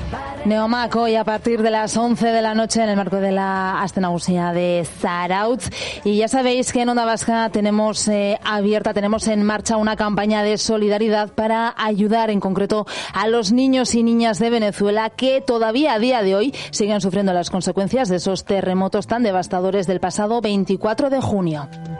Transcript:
Neomac hoy a partir de las 11 de la noche en el marco de la Aste Nagusia de Zarautz. Y ya sabéis que en Onda Vasca tenemos tenemos en marcha una campaña de solidaridad para ayudar en concreto a los niños y niñas de Venezuela que todavía a día de hoy siguen sufriendo las consecuencias de esos terremotos tan devastadores del pasado 24 de junio.